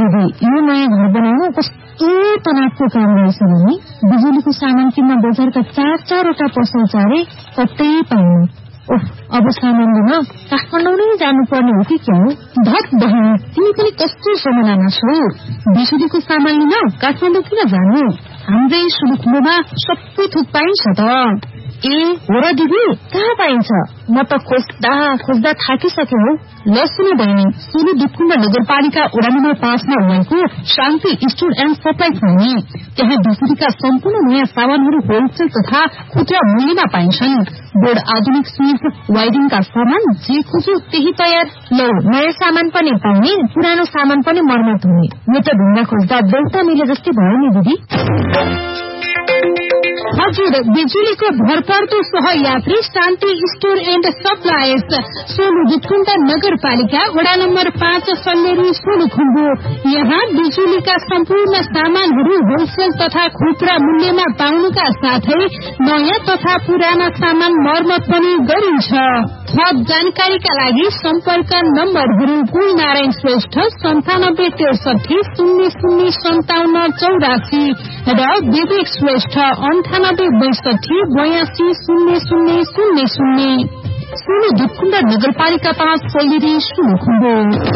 दिदी, यो नयाँ घर बनाउनु कस्तो तनावको काम रहेछ भने बिजुलीको सामान किन्न बजारका 4-4वटा पसल चारे कतै पाइन्न। अब सामान लिन काठमाडौँ नै जानुपर्ने हो कि क्या हो? धत बहिनी, तिमी पनि कस्तो समयमा छौ? बिजुलीको सामान लिन काठमाडौँ किन जानु? हाम्रै सुलुखुम्बुमा सबै थोक पाइन्छ त। ए हो र दिदी, कहाँ पाइन्छ? म त खोज्दा थाकिसके हो। ल सुन बहिनी, सोलु दुधकुण्ड नगरपालिका वडा नम्बर 5 मा रहेको शान्ति स्टोर एन्ड सप्लाई छ नि। त्यहाँ बिजुलीका सम्पूर्ण नयाँ सामानहरू होलसेल तथा खुद्रा मूल्यमा पाइन्छन्। बोर्ड, आधुनिक स्विच, वायरिङका सामान जे खोज्यो त्यही तयार। ल, नयाँ सामान पनि पाउने, पुरानो सामान पनि मर्मत हुने। यो त ढुङ्गा खोज्दा देउता मिले जस्तै भयो नि दिदी। हजुर, बिजुलीको भरपर्दो सहयात्री शान्ति store and supplies, Solu Dudhkund नगरपालिका वडा नम्बर 5 सल्लेरी सोलुखुम्बु। यहाँ बिजुलीका सम्पूर्ण सामानहरू होलसेल तथा खुद्रा मूल्यमा पाउनुका साथै नयाँ तथा पुराना सामान मर्मत पनि गरिन्छ। थप जानकारीका लागि सम्पर्क नम्बरहरू कुलनारायण श्रेष्ठ 9763 005784 र विवेक श्रेष्ठ 9862820000। सोलु दुधकुण्ड नगरपालिका 5 सल्लेरी सोलुखुम्बु।